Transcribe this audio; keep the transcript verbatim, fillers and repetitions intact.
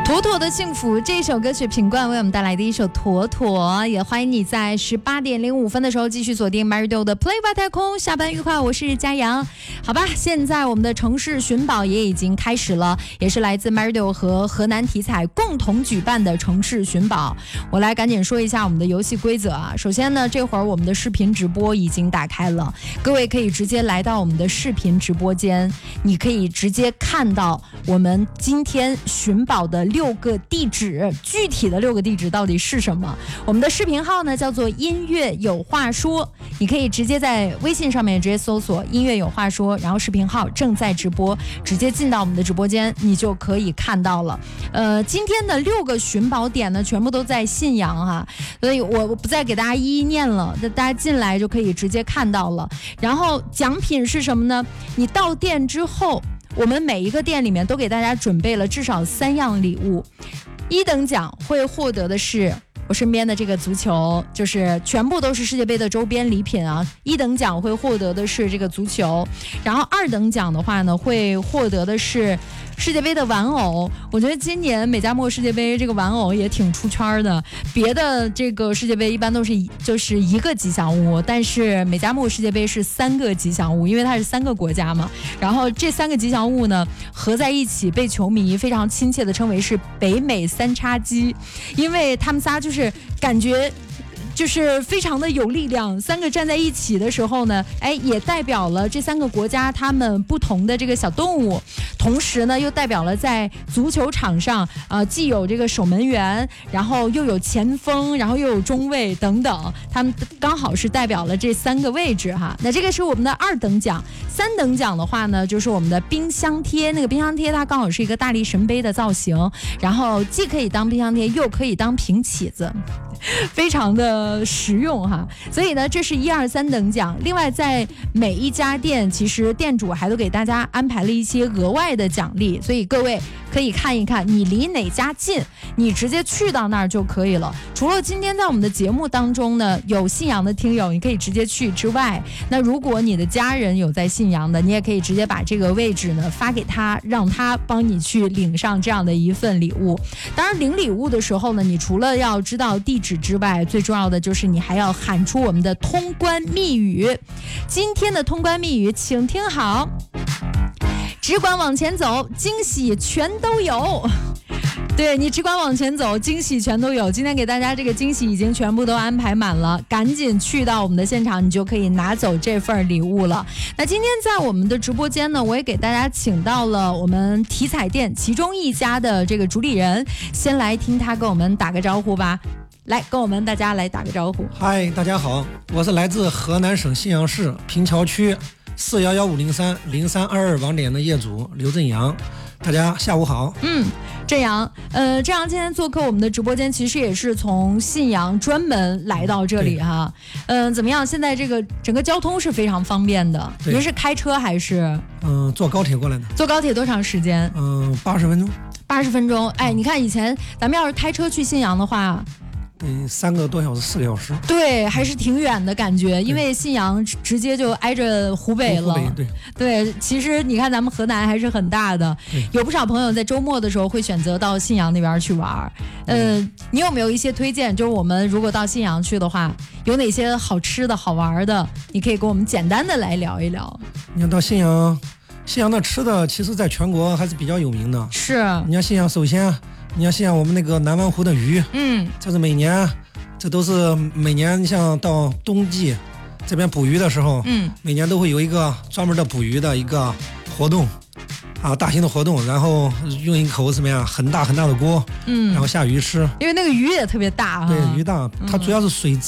妥妥的幸福这一首歌曲，品冠为我们带来的一首妥妥，也欢迎你在十八点零五分的时候继续锁定 MyRadio 的 Play 吧太空，下班愉快，我是佳阳。好吧，现在我们的城市寻宝也已经开始了，也是来自 MyRadio 和河南体彩共同举办的城市寻宝。我来赶紧说一下我们的游戏规则啊。首先呢，这会儿我们的视频直播已经打开了，各位可以直接来到我们的视频直播间，你可以直接看到我们今天寻宝的六个地址，具体的六个地址到底是什么？我们的视频号呢叫做音乐有话说，你可以直接在微信上面直接搜索音乐有话说，然后视频号正在直播，直接进到我们的直播间，你就可以看到了。呃，今天的六个寻宝点呢，全部都在信阳哈，所以我不再给大家一一念了，大家进来就可以直接看到了。然后奖品是什么呢？你到店之后，我们每一个店里面都给大家准备了至少三样礼物。一等奖会获得的是我身边的这个足球，就是全部都是世界杯的周边礼品啊。一等奖会获得的是这个足球，然后二等奖的话呢，会获得的是世界杯的玩偶。我觉得今年美加墨世界杯这个玩偶也挺出圈的，别的这个世界杯一般都是就是一个吉祥物，但是美加墨世界杯是三个吉祥物，因为它是三个国家嘛。然后这三个吉祥物呢合在一起，被球迷非常亲切的称为是北美三叉戟，因为他们仨就是感觉就是非常的有力量，三个站在一起的时候呢，哎，也代表了这三个国家他们不同的这个小动物，同时呢又代表了在足球场上呃，既有这个守门员，然后又有前锋，然后又有中卫等等，他们刚好是代表了这三个位置哈。那这个是我们的二等奖。三等奖的话呢，就是我们的冰箱贴，那个冰箱贴它刚好是一个大力神杯的造型，然后既可以当冰箱贴又可以当平起子，非常的实用哈。所以呢，这是一二三等奖。另外在每一家店，其实店主还都给大家安排了一些额外的奖励，所以各位可以看一看你离哪家近，你直接去到那儿就可以了。除了今天在我们的节目当中呢有信阳的听友你可以直接去之外，那如果你的家人有在信阳的，你也可以直接把这个位置呢发给他，让他帮你去领上这样的一份礼物。当然领礼物的时候呢，你除了要知道地址之外，最重要的就是你还要喊出我们的通关密语。今天的通关密语请听好，只管往前走，惊喜全都有。对，你只管往前走，惊喜全都有。今天给大家这个惊喜已经全部都安排满了，赶紧去到我们的现场，你就可以拿走这份礼物了。那今天在我们的直播间呢，我也给大家请到了我们体彩店其中一家的这个主理人，先来听他跟我们打个招呼吧。来，跟我们大家来打个招呼。 嗨，大家好，我是来自河南省信阳市平桥区四一一五零三零三二二网点的业主刘振阳，大家下午好。 嗯，振阳，呃，振阳今天做客我们的直播间，其实也是从信阳专门来到这里哈。嗯、呃，怎么样？现在这个整个交通是非常方便的。您是开车还是？ 嗯、呃，坐高铁过来的。 坐高铁多长时间？ 嗯、呃，八十分钟。 八十分钟。哎，你看以前咱们要是开车去信阳的话。 对，三个多小时，四个小时， 对，还是挺远的感觉，因为信阳直接就挨着湖北了。 湖北，对对，其实你看咱们河南还是很大的，有不少朋友在周末的时候会选择到信阳那边去玩。呃，你有没有一些推荐？就是我们如果到信阳去的话，有哪些好吃的好玩的？你可以跟我们简单的来聊一聊。 你看到信阳，信阳的吃的，其实在全国还是比较有名的。 是， 你看信阳，首先。你要像我们那个南湾湖的鱼， 嗯， 这是每年，这都是每年，你像到冬季这边捕鱼的时候， 嗯， 每年都会有一个专门的捕鱼的一个活动，啊，大型的活动，然后用一口什么呀，很大很大的锅， 嗯， 然后下鱼吃， 因为那个鱼也特别大啊， 对，鱼大，它主要是水质。